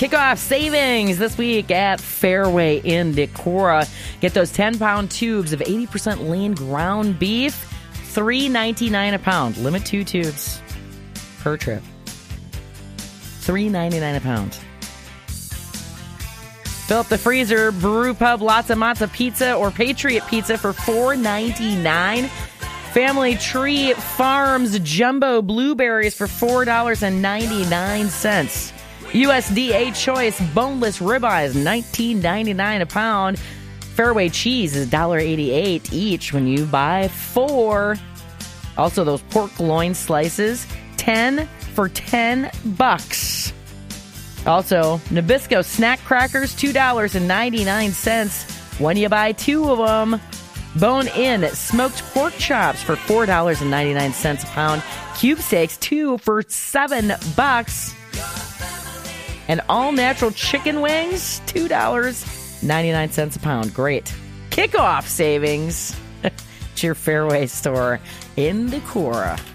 Kickoff savings this week at Fairway in Decorah. Get those 10-pound tubes of 80% lean ground beef, $3.99 a pound. Limit 2 tubes per trip. $3.99 a pound. Fill up the freezer. Brew Pub Lots of Matza Pizza or Patriot Pizza for $4.99. Family Tree Farms Jumbo Blueberries for $4.99. USDA Choice Boneless Ribeyes, $19.99 a pound. Fairway Cheese is $1.88 each when you buy 4. Also, those pork loin slices, 10 for $10. Also, Nabisco Snack Crackers, $2.99 when you buy 2 of them. Bone-in smoked pork chops for $4.99 a pound. Cube steaks, 2 for $7. And all-natural chicken wings, $2.99 a pound. Great. Kickoff savings. It's your Fairway store in Decorah.